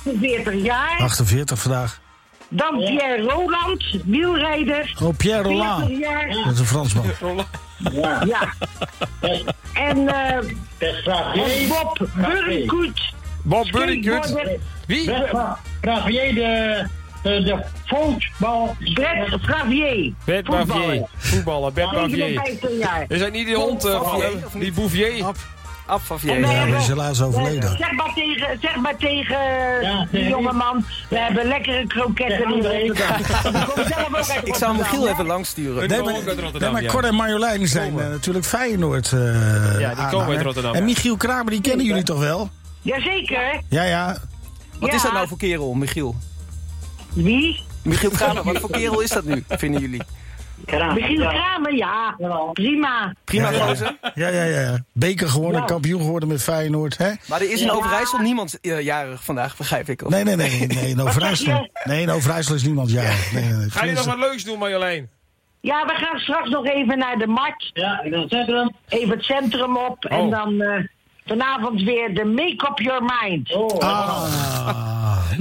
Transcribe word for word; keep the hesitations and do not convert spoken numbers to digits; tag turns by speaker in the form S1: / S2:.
S1: achtenveertig jaar.
S2: achtenveertig vandaag.
S1: Dan Pierre Roland, wielrijder.
S2: Oh, Pierre Roland.
S1: veertig jaar.
S2: Dat is een Fransman.
S3: Ja.
S1: Ja. En, uh, en Bob Burkut.
S4: Bob Burkut. Wie?
S3: Gravier, de, de, de voetbal.
S1: Brett Gravier.
S4: Bert Bavier. Voetballer, Bert Bavier.
S1: zevenenvijftig jaar.
S4: Is dat niet die hond, uh, van, die Bouvier?
S5: Ab Favier.
S1: Ja,
S2: Hij is helaas overleden.
S1: Zeg maar tegen, zeg maar tegen
S3: Ja,
S1: die jongeman, we hebben lekkere kroketten in Rotterdam.
S5: Ik zou Michiel even langs sturen.
S2: Nee, maar, nee, maar Cor en Marjolein zijn uh, natuurlijk Feyenoord uh,
S4: Ja, die komen uit Rotterdam.
S2: En Michiel Kramer, die kennen jullie toch wel?
S1: Jazeker.
S2: Ja, ja.
S5: Wat
S1: Ja.
S5: is dat nou voor kerel, Michiel?
S1: Wie?
S5: Michiel Kramer, wat voor kerel is dat nu, vinden jullie?
S1: Michiel Kramer, ja. Prima.
S5: Prima
S2: Ja.
S5: gozer.
S2: Ja, ja, ja. Beker gewonnen,
S1: Ja.
S2: kampioen geworden met Feyenoord, hè?
S5: Maar er is in Overijssel niemand uh, jarig vandaag, begrijp ik. Of?
S2: Nee, nee, nee. nee in Overijssel, nee, in Overijssel is niemand jarig. Nee, nee, nee.
S4: Ga je nog wat leuks doen, Marjolein?
S1: Ja, we gaan straks nog even naar de markt.
S3: Ja, in het centrum.
S1: Even het centrum op. En
S4: Oh.
S1: dan uh, vanavond weer de Make Up Your Mind.
S3: Oh,
S2: Ah.